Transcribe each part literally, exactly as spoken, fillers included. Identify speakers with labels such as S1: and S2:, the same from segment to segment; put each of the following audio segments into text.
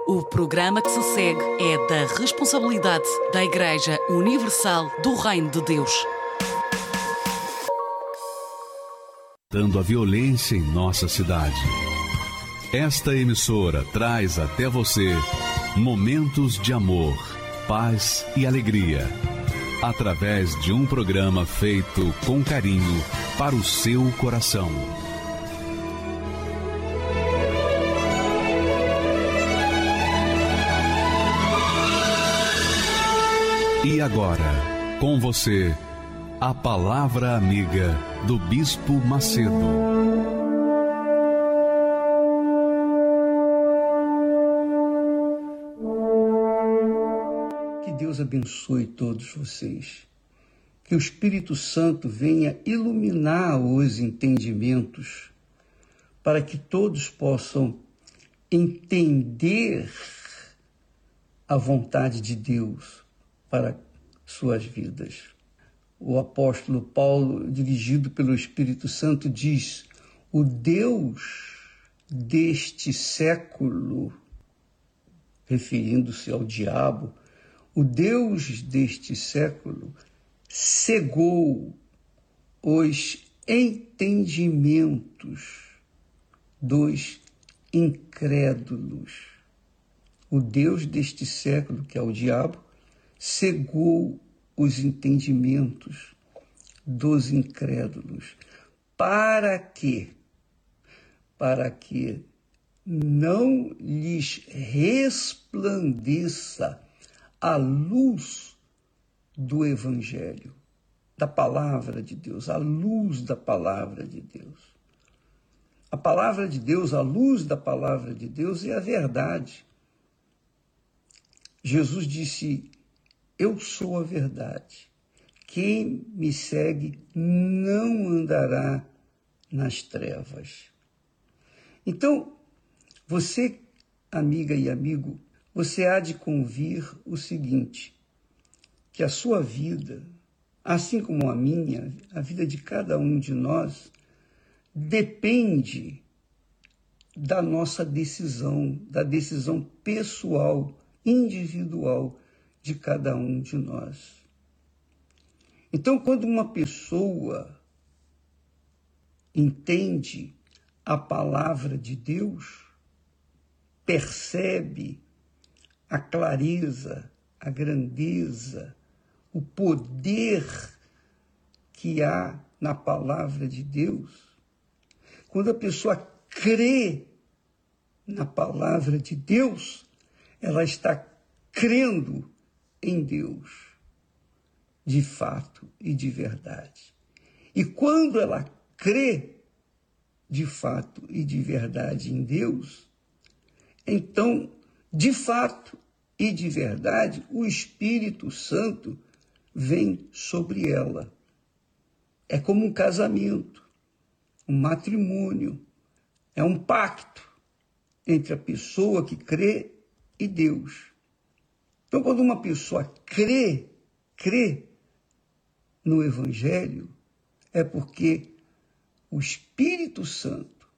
S1: O programa que se segue é da responsabilidade da Igreja Universal do Reino de Deus.
S2: Dando a violência em nossa cidade. Esta emissora traz até você momentos de amor, paz e alegria, através de um programa feito com carinho para o seu coração. E agora, com você, a Palavra Amiga do Bispo Macedo.
S3: Que Deus abençoe todos vocês. Que o Espírito Santo venha iluminar os entendimentos para que todos possam entender a vontade de Deus para suas vidas. O apóstolo Paulo, dirigido pelo Espírito Santo, diz: o Deus deste século, referindo-se ao diabo, o Deus deste século cegou os entendimentos dos incrédulos. O Deus deste século, que é o diabo, cegou os entendimentos dos incrédulos. Para quê? Para que não lhes resplandeça a luz do Evangelho, da palavra de Deus, a luz da palavra de Deus. A palavra de Deus, a luz da palavra de Deus é a verdade. Jesus disse: eu sou a verdade. Quem me segue não andará nas trevas. Então, você, amiga e amigo, você há de convir o seguinte, que a sua vida, assim como a minha, a vida de cada um de nós, depende da nossa decisão, da decisão pessoal, individual, de cada um de nós. Então, quando uma pessoa entende a palavra de Deus, percebe a clareza, a grandeza, o poder que há na palavra de Deus, quando a pessoa crê na palavra de Deus, ela está crendo em Deus, de fato e de verdade. E quando ela crê de fato e de verdade em Deus, então, de fato e de verdade, o Espírito Santo vem sobre ela. É como um casamento, um matrimônio, é um pacto entre a pessoa que crê e Deus. Então, quando uma pessoa crê, crê no Evangelho, é porque o Espírito Santo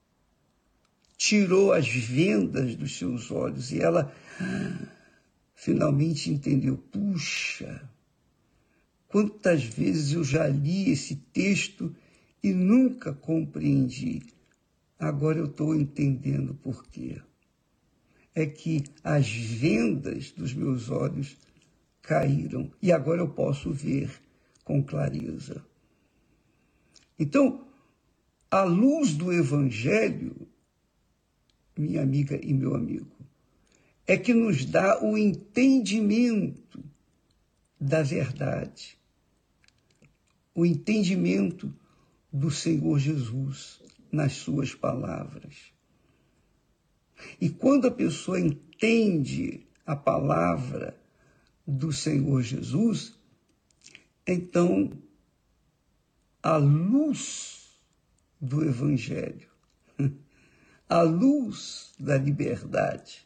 S3: tirou as vendas dos seus olhos e ela ah, finalmente entendeu. Puxa, quantas vezes eu já li esse texto e nunca compreendi. Agora eu estou entendendo por quê. É que as vendas dos meus olhos caíram e agora eu posso ver com clareza. Então, a luz do Evangelho, minha amiga e meu amigo, é que nos dá o entendimento da verdade, o entendimento do Senhor Jesus nas suas palavras. E quando a pessoa entende a palavra do Senhor Jesus, então a luz do Evangelho, a luz da liberdade,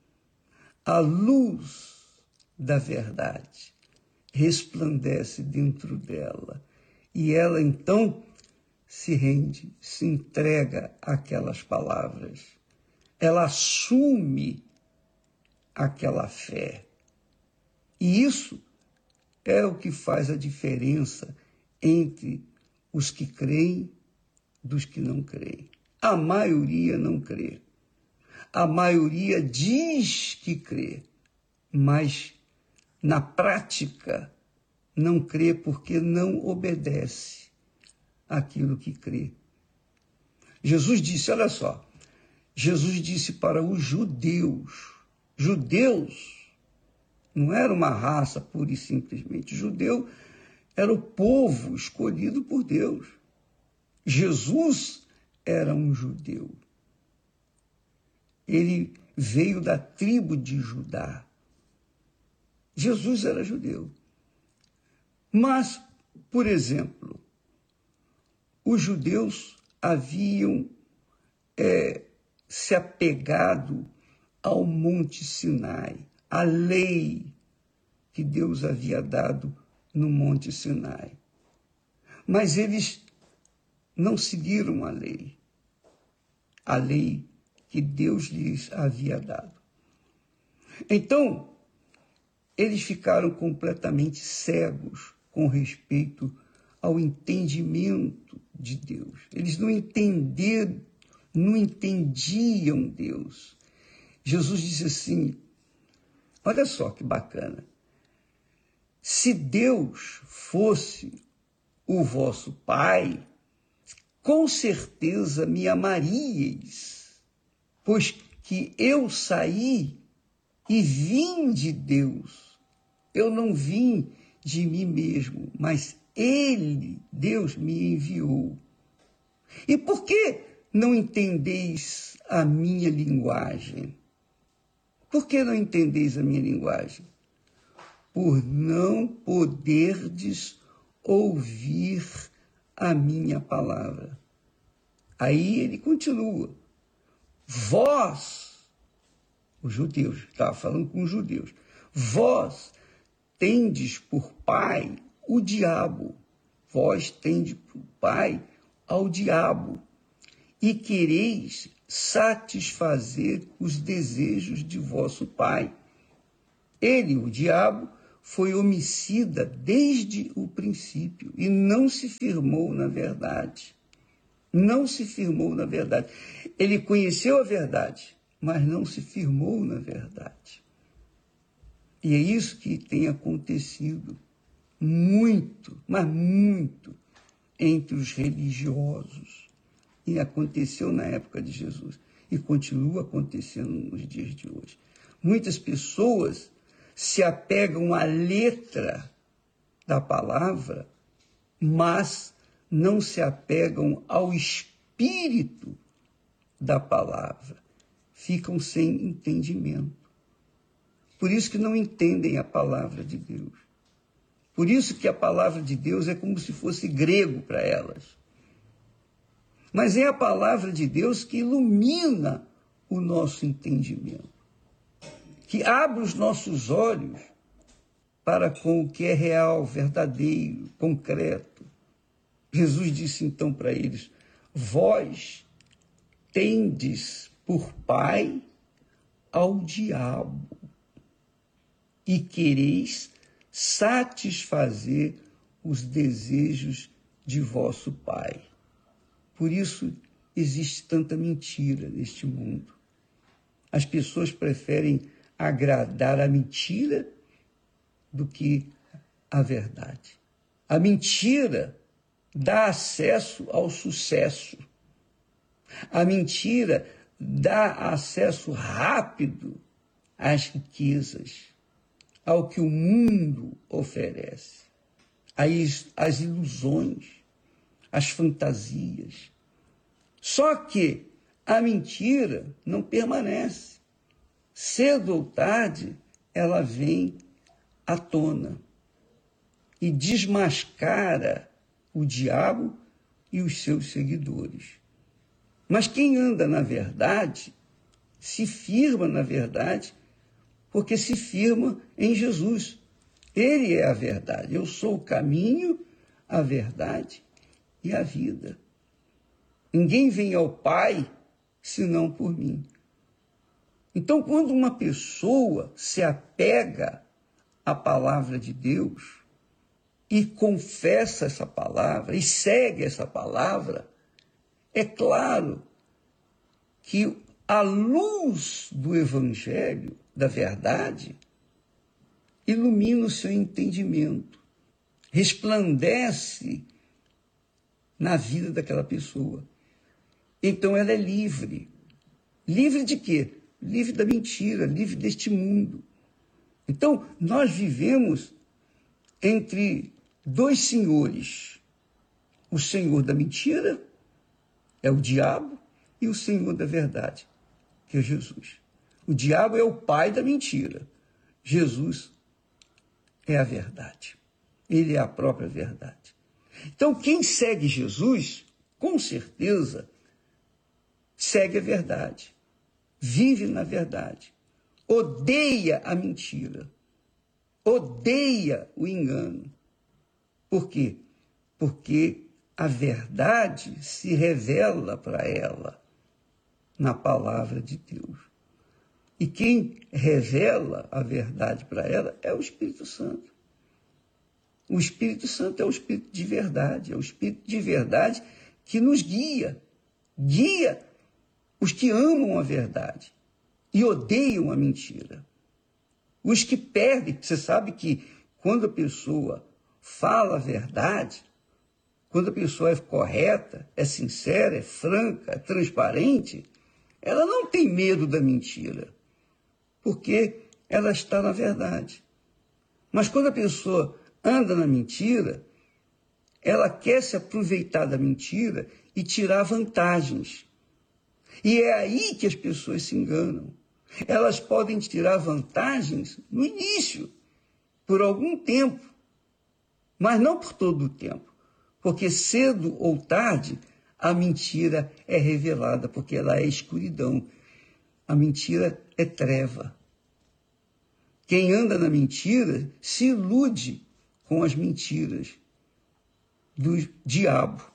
S3: a luz da verdade resplandece dentro dela. E ela então se rende, se entrega àquelas palavras. Ela assume aquela fé. E isso é o que faz a diferença entre os que creem dos que não creem. A maioria não crê. A maioria diz que crê, mas na prática não crê porque não obedece àquilo que crê. Jesus disse, olha só, Jesus disse para os judeus, judeus não era uma raça pura e simplesmente, judeu era o povo escolhido por Deus. Jesus era um judeu. Ele veio da tribo de Judá. Jesus era judeu. Mas, por exemplo, os judeus haviam é, se apegado ao Monte Sinai, à lei que Deus havia dado no Monte Sinai. Mas eles não seguiram a lei, a lei que Deus lhes havia dado. Então, eles ficaram completamente cegos com respeito ao entendimento de Deus. Eles não entenderam, não entendiam Deus. Jesus disse assim, olha só que bacana, se Deus fosse o vosso Pai, com certeza me amaríeis, pois que eu saí e vim de Deus. Eu não vim de mim mesmo, mas Ele, Deus, me enviou. E por que não entendeis a minha linguagem? Por que não entendeis a minha linguagem? Por não poderdes ouvir a minha palavra. Aí ele continua. Vós, os judeus, estava falando com os judeus, vós tendes por pai o diabo, vós tendes por pai ao diabo, e quereis satisfazer os desejos de vosso pai. Ele, o diabo, foi homicida desde o princípio e não se firmou na verdade. Não se firmou na verdade. Ele conheceu a verdade, mas não se firmou na verdade. E é isso que tem acontecido muito, mas muito, entre os religiosos. E aconteceu na época de Jesus e continua acontecendo nos dias de hoje. Muitas pessoas se apegam à letra da palavra, mas não se apegam ao espírito da palavra. Ficam sem entendimento. Por isso que não entendem a palavra de Deus. Por isso que a palavra de Deus é como se fosse grego para elas. Mas é a palavra de Deus que ilumina o nosso entendimento, que abre os nossos olhos para com o que é real, verdadeiro, concreto. Jesus disse então para eles, vós tendes por pai ao diabo e quereis satisfazer os desejos de vosso pai. Por isso existe tanta mentira neste mundo. As pessoas preferem agradar a mentira do que a verdade. A mentira dá acesso ao sucesso. A mentira dá acesso rápido às riquezas, ao que o mundo oferece, às, às ilusões, às fantasias. Só que a mentira não permanece. Cedo ou tarde, ela vem à tona e desmascara o diabo e os seus seguidores. Mas quem anda na verdade, se firma na verdade, porque se firma em Jesus. Ele é a verdade. Eu sou o caminho, a verdade e a vida. Ninguém vem ao Pai senão por mim. Então, quando uma pessoa se apega à palavra de Deus e confessa essa palavra e segue essa palavra, é claro que a luz do Evangelho, da verdade, ilumina o seu entendimento, resplandece na vida daquela pessoa. Então ela é livre. Livre de quê? Livre da mentira, livre deste mundo. Então, nós vivemos entre dois senhores. O senhor da mentira é o diabo e o senhor da verdade, que é Jesus. O diabo é o pai da mentira. Jesus é a verdade. Ele é a própria verdade. Então, quem segue Jesus, com certeza, segue a verdade. Vive na verdade. Odeia a mentira. Odeia o engano. Por quê? Porque a verdade se revela para ela na palavra de Deus. E quem revela a verdade para ela é o Espírito Santo. O Espírito Santo é o Espírito de verdade, é o Espírito de verdade que nos guia. Guia os que amam a verdade e odeiam a mentira. Os que perdem, você sabe que quando a pessoa fala a verdade, quando a pessoa é correta, é sincera, é franca, é transparente, ela não tem medo da mentira, porque ela está na verdade. Mas quando a pessoa anda na mentira, ela quer se aproveitar da mentira e tirar vantagens. E é aí que as pessoas se enganam. Elas podem tirar vantagens no início, por algum tempo, mas não por todo o tempo, porque cedo ou tarde a mentira é revelada, porque ela é escuridão. A mentira é treva. Quem anda na mentira se ilude com as mentiras do diabo.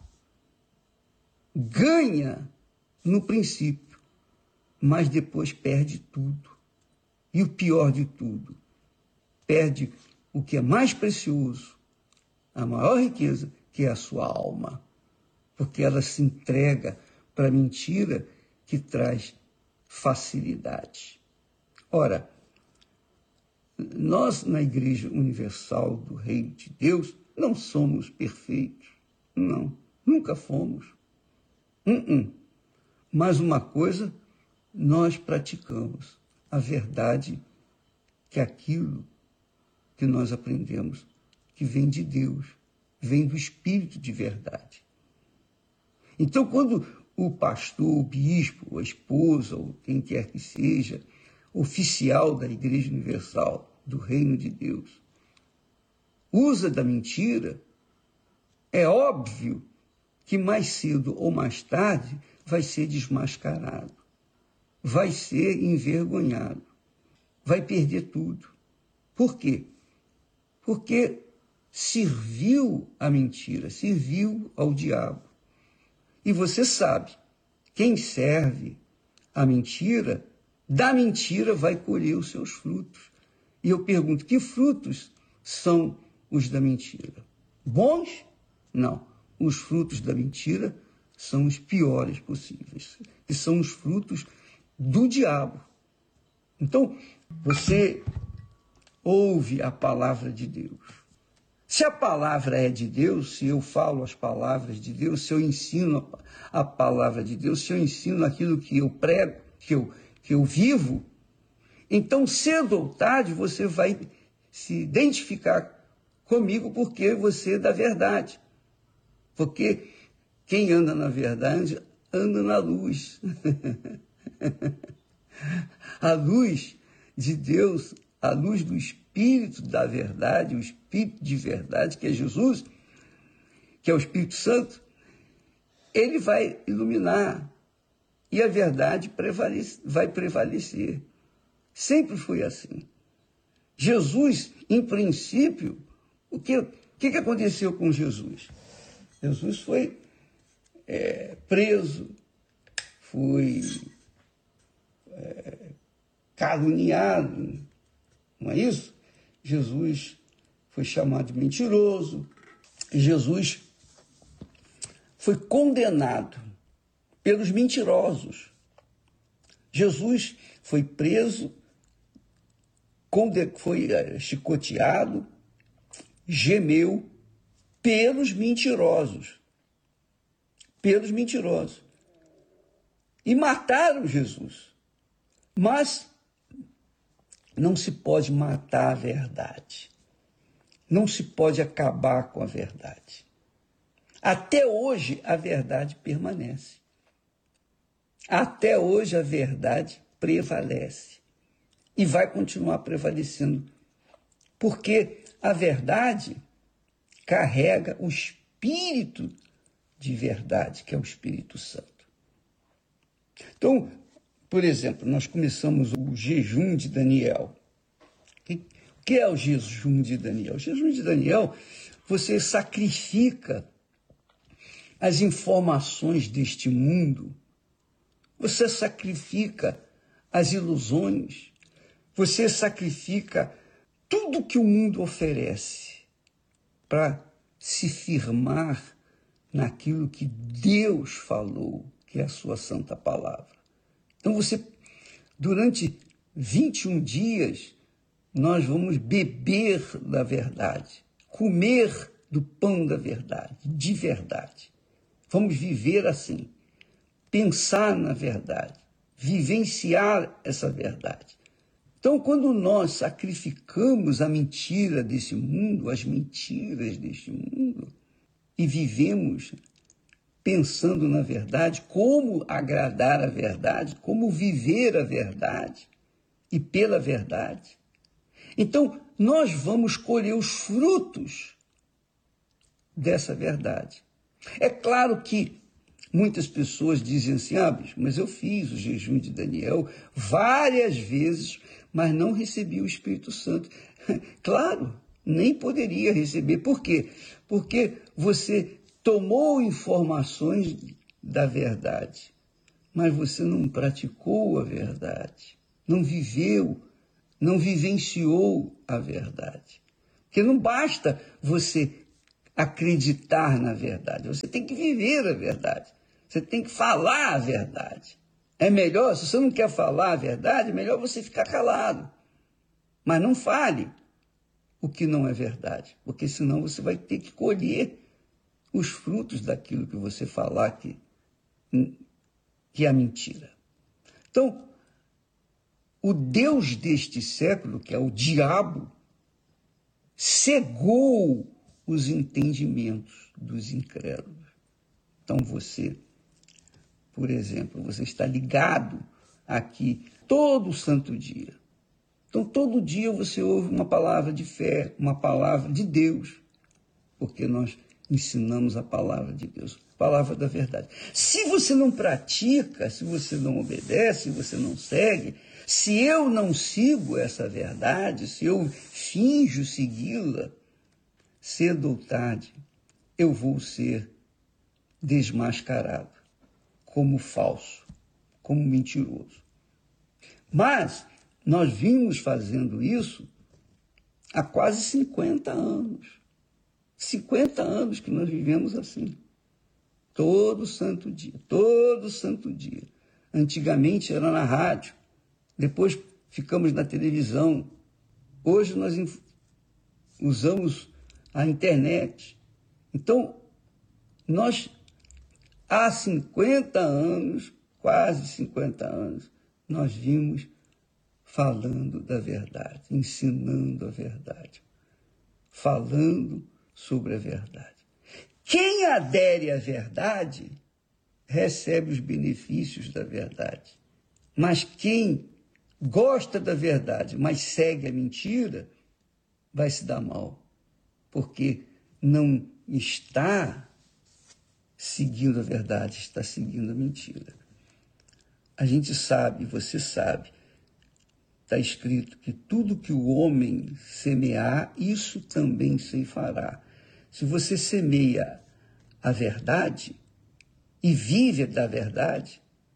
S3: Ganha no princípio, mas depois perde tudo. E o pior de tudo, perde o que é mais precioso, a maior riqueza, que é a sua alma. Porque ela se entrega para a mentira que traz facilidade. Ora, nós na Igreja Universal do Reino de Deus não somos perfeitos. Não, nunca fomos. Uh-uh. Mas uma coisa nós praticamos, a verdade, que é aquilo que nós aprendemos, que vem de Deus, vem do Espírito de verdade. Então, quando o pastor, o bispo, a esposa, ou quem quer que seja, oficial da Igreja Universal do Reino de Deus, usa da mentira, é óbvio que mais cedo ou mais tarde vai ser desmascarado, vai ser envergonhado, vai perder tudo. Por quê? Porque serviu à mentira, serviu ao diabo. E você sabe, quem serve à mentira, da mentira vai colher os seus frutos. E eu pergunto, que frutos são os da mentira? Bons? Não. Os frutos da mentira são os piores possíveis, que são os frutos do diabo. Então, você ouve a palavra de Deus. Se a palavra é de Deus, se eu falo as palavras de Deus, se eu ensino a palavra de Deus, se eu ensino aquilo que eu prego, que eu, que eu vivo, então, cedo ou tarde, você vai se identificar comigo porque você é da verdade. Porque quem anda na verdade, anda na luz. A luz de Deus, a luz do Espírito da verdade, o Espírito de verdade, que é Jesus, que é o Espírito Santo, ele vai iluminar e a verdade prevalece, vai prevalecer. Sempre foi assim. Jesus, em princípio, o que, o que aconteceu com Jesus? Jesus foi é, preso, foi é, caluniado, não é isso? Jesus foi chamado de mentiroso, Jesus foi condenado pelos mentirosos. Jesus foi preso, foi chicoteado, gemeu pelos mentirosos. Pelos mentirosos. E mataram Jesus. Mas não se pode matar a verdade. Não se pode acabar com a verdade. Até hoje a verdade permanece. Até hoje a verdade prevalece. E vai continuar prevalecendo. Porque a verdade carrega o Espírito de verdade, que é o Espírito Santo. Então, por exemplo, nós começamos o jejum de Daniel. O que é o jejum de Daniel? O jejum de Daniel, você sacrifica as informações deste mundo, você sacrifica as ilusões, você sacrifica tudo que o mundo oferece para se firmar naquilo que Deus falou, que é a sua santa palavra. Então você, durante vinte e um dias, nós vamos beber da verdade, comer do pão da verdade, de verdade. Vamos viver assim, pensar na verdade, vivenciar essa verdade. Então, quando nós sacrificamos a mentira desse mundo, as mentiras deste mundo, e vivemos pensando na verdade, como agradar a verdade, como viver a verdade e pela verdade, então nós vamos colher os frutos dessa verdade. É claro que muitas pessoas dizem assim, ah, bicho, mas eu fiz o jejum de Daniel várias vezes, mas não recebi o Espírito Santo. Claro, nem poderia receber. Por quê? Porque você tomou informações da verdade, mas você não praticou a verdade, não viveu, não vivenciou a verdade. Porque não basta você acreditar na verdade, você tem que viver a verdade, você tem que falar a verdade. É melhor, se você não quer falar a verdade, é melhor você ficar calado. Mas não fale o que não é verdade, porque senão você vai ter que colher os frutos daquilo que você falar que, que é mentira. Então, o Deus deste século, que é o diabo, cegou os entendimentos dos incrédulos. Então você, por exemplo, você está ligado aqui todo santo dia. Então todo dia você ouve uma palavra de fé, uma palavra de Deus, porque nós ensinamos a palavra de Deus, a palavra da verdade. Se você não pratica, se você não obedece, se você não segue, se eu não sigo essa verdade, se eu finjo segui-la, cedo ou tarde eu vou ser desmascarado como falso, como mentiroso. Mas nós vimos fazendo isso há quase cinquenta anos. cinquenta anos que nós vivemos assim. Todo santo dia, todo santo dia. Antigamente era na rádio, depois ficamos na televisão. Hoje nós usamos a internet. Então, nós, há cinquenta anos, quase cinquenta anos, nós vimos falando da verdade, ensinando a verdade, falando sobre a verdade. Quem adere à verdade recebe os benefícios da verdade. Mas quem gosta da verdade, mas segue a mentira, vai se dar mal, porque não está seguindo a verdade, está seguindo a mentira. A gente sabe, você sabe, está escrito que tudo que o homem semear, isso também se fará. Se você semeia a verdade e vive da verdade,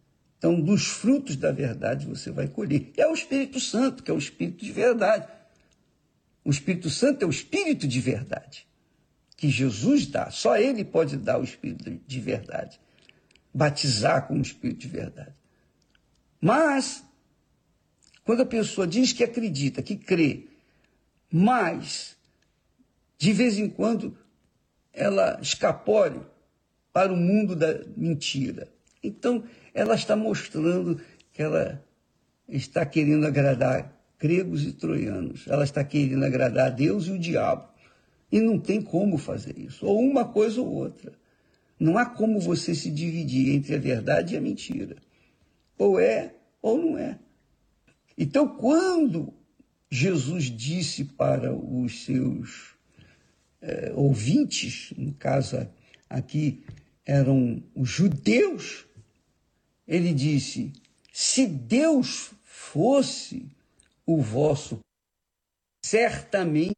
S3: Então, dos frutos da verdade você vai colher. É o Espírito Santo, que é o Espírito de verdade. O Espírito Santo é o Espírito de verdade, que Jesus dá. Só Ele pode dar o Espírito de verdade, batizar com o Espírito de verdade. Mas, quando a pessoa diz que acredita, que crê, mas, de vez em quando, ela escapole para o mundo da mentira. Então, ela está mostrando que ela está querendo agradar gregos e troianos. Ela está querendo agradar a Deus e o diabo. E não tem como fazer isso. Ou uma coisa ou outra. Não há como você se dividir entre a verdade e a mentira. Ou é, ou não é. Então, quando Jesus disse para os seus é, ouvintes, no caso aqui eram os judeus, ele disse, se Deus fosse o vosso, certamente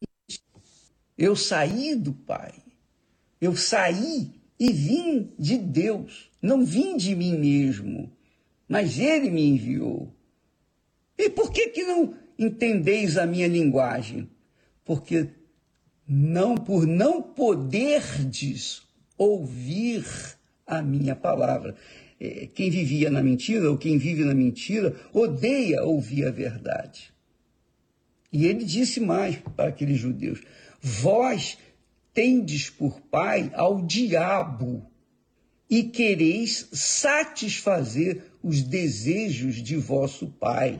S3: eu saí do Pai, eu saí e vim de Deus, não vim de mim mesmo, mas Ele me enviou. E por que que não entendeis a minha linguagem? Porque não, por não poderdes ouvir a minha palavra. Quem vivia na mentira, ou quem vive na mentira, odeia ouvir a verdade. E ele disse mais para aqueles judeus, vós tendes por pai ao diabo e quereis satisfazer os desejos de vosso pai.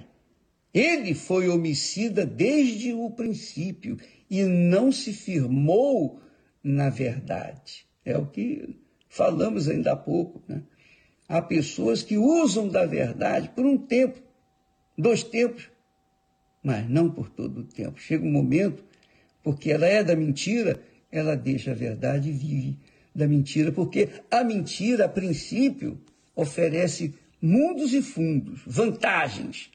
S3: Ele foi homicida desde o princípio e não se firmou na verdade. É o que falamos ainda há pouco, né? Há pessoas que usam da verdade por um tempo, dois tempos, mas não por todo o tempo. Chega um momento, porque ela é da mentira, ela deixa a verdade e vive da mentira, porque a mentira, a princípio, oferece mundos e fundos, vantagens.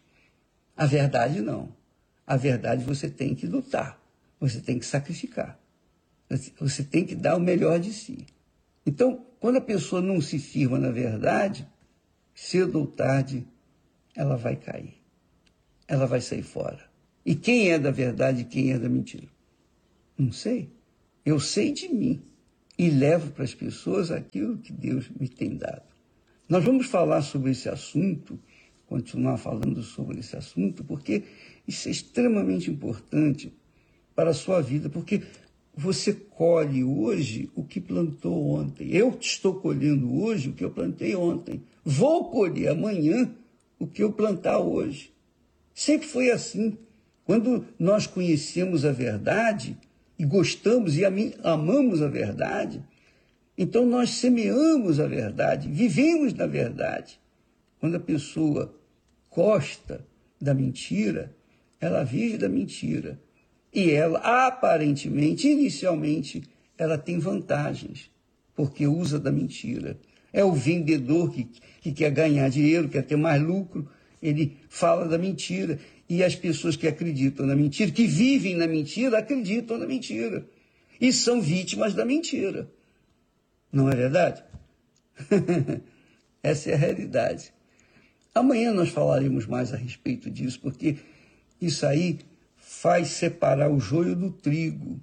S3: A verdade não. A verdade você tem que lutar, você tem que sacrificar, você tem que dar o melhor de si. Então, quando a pessoa não se firma na verdade, cedo ou tarde, ela vai cair. Ela vai sair fora. E quem é da verdade e quem é da mentira? Não sei. Eu sei de mim e levo para as pessoas aquilo que Deus me tem dado. Nós vamos falar sobre esse assunto, continuar falando sobre esse assunto, porque isso é extremamente importante para a sua vida, porque você colhe hoje o que plantou ontem. Eu estou colhendo hoje o que eu plantei ontem. Vou colher amanhã o que eu plantar hoje. Sempre foi assim. Quando nós conhecemos a verdade e gostamos e amamos a verdade, então nós semeamos a verdade, vivemos na verdade. Quando a pessoa gosta da mentira, ela vive da mentira. E ela, aparentemente, inicialmente, ela tem vantagens, porque usa da mentira. É o vendedor que, que quer ganhar dinheiro, quer ter mais lucro, ele fala da mentira. E as pessoas que acreditam na mentira, que vivem na mentira, acreditam na mentira. E são vítimas da mentira. Não é verdade? Essa é a realidade. Amanhã nós falaremos mais a respeito disso, porque isso aí faz separar o joio do trigo,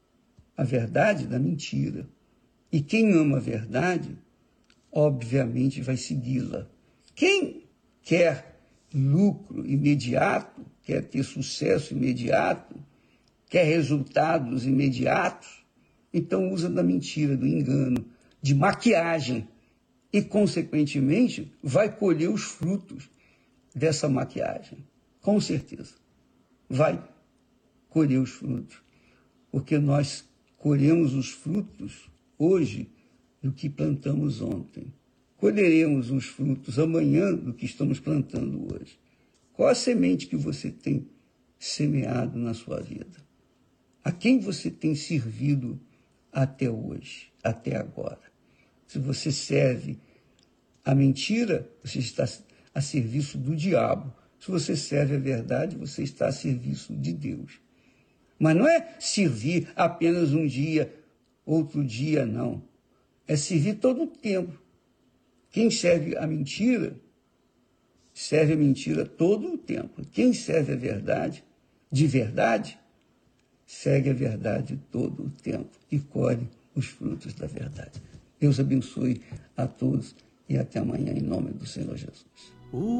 S3: a verdade da mentira. E quem ama a verdade, obviamente vai segui-la. Quem quer lucro imediato, quer ter sucesso imediato, quer resultados imediatos, então usa da mentira, do engano, de maquiagem. E, consequentemente, vai colher os frutos dessa maquiagem. Com certeza. Vai colher os frutos. Porque nós colhemos os frutos hoje do que plantamos ontem. Colheremos os frutos amanhã do que estamos plantando hoje. Qual a semente que você tem semeado na sua vida? A quem você tem servido até hoje, até agora? Se você serve a mentira, você está a serviço do diabo. Se você serve a verdade, você está a serviço de Deus. Mas não é servir apenas um dia, outro dia, não. É servir todo o tempo. Quem serve a mentira serve a mentira todo o tempo. Quem serve a verdade, de verdade, segue a verdade todo o tempo e colhe os frutos da verdade. Deus abençoe a todos e até amanhã, em nome do Senhor Jesus.